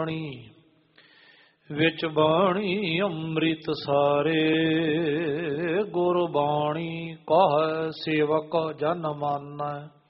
ਬਾਣੀ ਵਿੱਚ ਬਾਣੀ ਅੰਮ੍ਰਿਤ ਸਾਰੇ ਗੁਰਬਾਣੀ ਕਹੈ ਸੇਵਕ ਜਨ ਮਾਨੈ